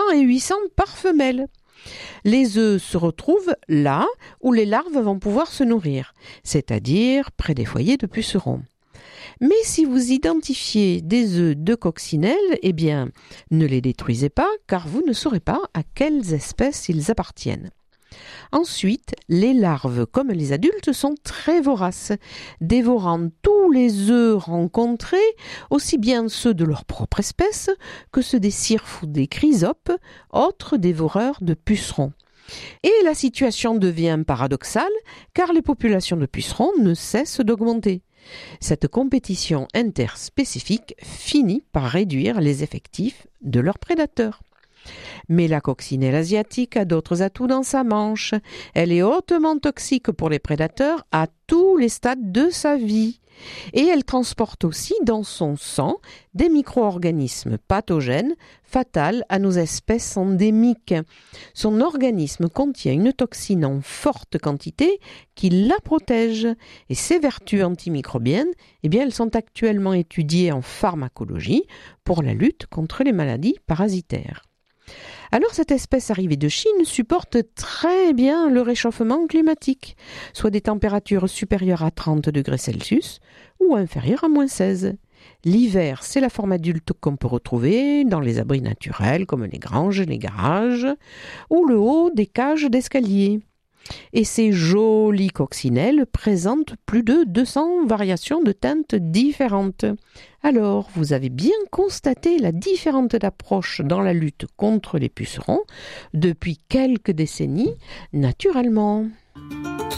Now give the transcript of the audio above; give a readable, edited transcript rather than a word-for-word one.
et 800 par femelle. Les œufs se retrouvent là où les larves vont pouvoir se nourrir, c'est-à-dire près des foyers de pucerons. Mais si vous identifiez des œufs de coccinelle, eh bien, ne les détruisez pas car vous ne saurez pas à quelles espèces ils appartiennent. Ensuite, les larves, comme les adultes, sont très voraces, dévorant tous les œufs rencontrés, aussi bien ceux de leur propre espèce que ceux des cirphes ou des chrysopes, autres dévoreurs de pucerons. Et la situation devient paradoxale car les populations de pucerons ne cessent d'augmenter. Cette compétition interspécifique finit par réduire les effectifs de leurs prédateurs. Mais la coccinelle asiatique a d'autres atouts dans sa manche. Elle est hautement toxique pour les prédateurs à tous les stades de sa vie. Et elle transporte aussi dans son sang des micro-organismes pathogènes fatals à nos espèces endémiques. Son organisme contient une toxine en forte quantité qui la protège. Et ses vertus antimicrobiennes, eh bien, elles sont actuellement étudiées en pharmacologie pour la lutte contre les maladies parasitaires. Alors cette espèce arrivée de Chine supporte très bien le réchauffement climatique, soit des températures supérieures à 30 degrés Celsius ou inférieures à moins 16. L'hiver, c'est la forme adulte qu'on peut retrouver dans les abris naturels comme les granges, les garages ou le haut des cages d'escalier. Et ces jolies coccinelles présentent plus de 200 variations de teintes différentes. Alors, vous avez bien constaté la différence d'approche dans la lutte contre les pucerons depuis quelques décennies, naturellement.